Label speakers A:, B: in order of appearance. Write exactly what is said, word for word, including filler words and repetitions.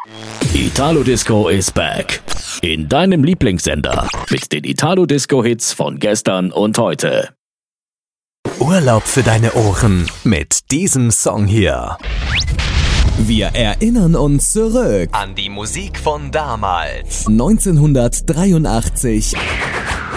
A: Italo Disco is back. In deinem Lieblingssender. Mit den Italo Disco Hits von gestern und heute.
B: Urlaub für deine Ohren mit diesem Song hier. Wir erinnern uns zurück
C: an die Musik von damals.
B: neunzehnhundertdreiundachtzig